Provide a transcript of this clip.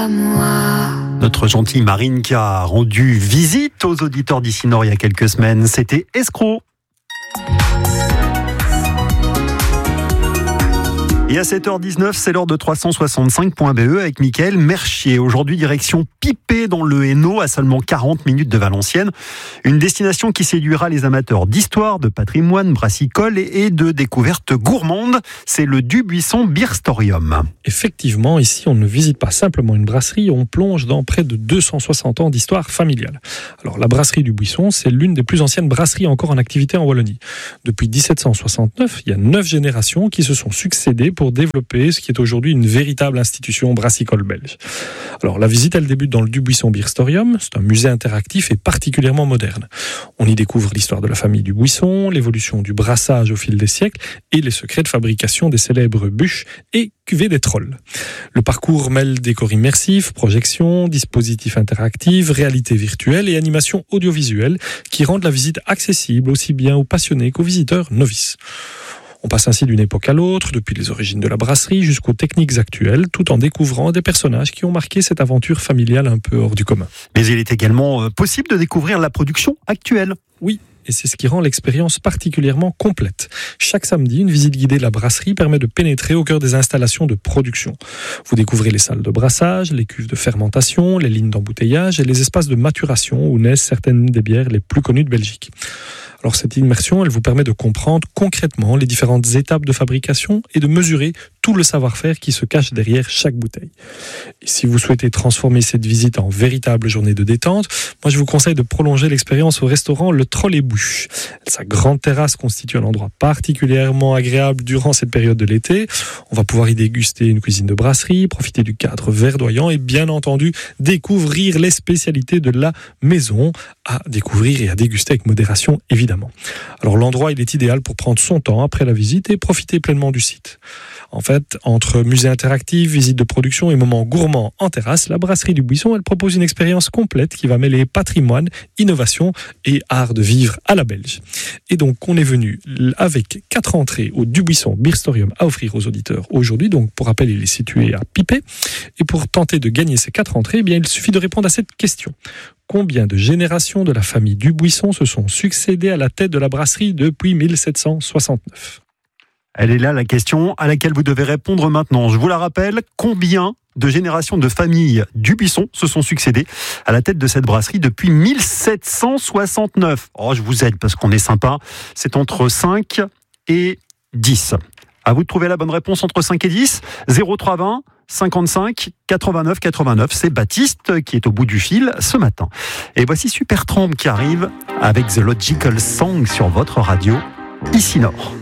moi. Notre gentille Marine qui a rendu visite aux auditeurs d'ici Nord il y a quelques semaines, c'était Escroc. Et à 7h19, c'est l'heure de 365.be avec Mickaël Merchier. Aujourd'hui, direction Pipé dans le Hainaut, à seulement 40 minutes de Valenciennes. Une destination qui séduira les amateurs d'histoire, de patrimoine brassicole et de découvertes gourmandes. C'est le Dubuisson Beerstorium. Effectivement, ici, on ne visite pas simplement une brasserie, on plonge dans près de 260 ans d'histoire familiale. Alors, la brasserie du Buisson, c'est l'une des plus anciennes brasseries encore en activité en Wallonie. Depuis 1769, il y a 9 générations qui se sont succédées pour développer ce qui est aujourd'hui une véritable institution brassicole belge. Alors la visite, elle débute dans le Dubuisson Beerstorium. C'est un musée interactif et particulièrement moderne. On y découvre l'histoire de la famille du Buisson, l'évolution du brassage au fil des siècles et les secrets de fabrication des célèbres bûches et cuvées des trolls. Le parcours mêle décors immersifs, projections, dispositifs interactifs, réalité virtuelle et animation audiovisuelle qui rendent la visite accessible aussi bien aux passionnés qu'aux visiteurs novices. On passe ainsi d'une époque à l'autre, depuis les origines de la brasserie jusqu'aux techniques actuelles, tout en découvrant des personnages qui ont marqué cette aventure familiale un peu hors du commun. Mais il est également possible de découvrir la production actuelle. Oui, et c'est ce qui rend l'expérience particulièrement complète. Chaque samedi, une visite guidée de la brasserie permet de pénétrer au cœur des installations de production. Vous découvrez les salles de brassage, les cuves de fermentation, les lignes d'embouteillage et les espaces de maturation où naissent certaines des bières les plus connues de Belgique. Alors cette immersion, elle vous permet de comprendre concrètement les différentes étapes de fabrication et de mesurer tout le savoir-faire qui se cache derrière chaque bouteille. Et si vous souhaitez transformer cette visite en véritable journée de détente, moi je vous conseille de prolonger l'expérience au restaurant Le Troll et Bûche. Sa grande terrasse constitue un endroit particulièrement agréable durant cette période de l'été. On va pouvoir y déguster une cuisine de brasserie, profiter du cadre verdoyant et bien entendu découvrir les spécialités de la maison, à découvrir et à déguster avec modération évidemment. Alors l'endroit, il est idéal pour prendre son temps après la visite et profiter pleinement du site. En fait, entre musée interactif, visite de production et moments gourmands en terrasse, la brasserie du Buisson, elle propose une expérience complète qui va mêler patrimoine, innovation et art de vivre à la belge. Et donc, on est venu avec 4 entrées au Dubuisson Beerstorium à offrir aux auditeurs aujourd'hui. Donc, pour rappel, il est situé à Pipé. Et pour tenter de gagner ces 4 entrées, eh bien, il suffit de répondre à cette question. Combien de générations de la famille Dubuisson se sont succédées à la tête de la brasserie depuis 1769 ? Elle est là la question à laquelle vous devez répondre maintenant. Je vous la rappelle, combien de générations de familles Dubuisson se sont succédées à la tête de cette brasserie depuis 1769 ? Oh, je vous aide parce qu'on est sympa. C'est entre 5 et 10. À vous de trouver la bonne réponse entre 5 et 10. 0320 55 89 89. C'est Baptiste qui est au bout du fil ce matin. Et voici Supertramp qui arrive avec The Logical Song sur votre radio, ici Nord.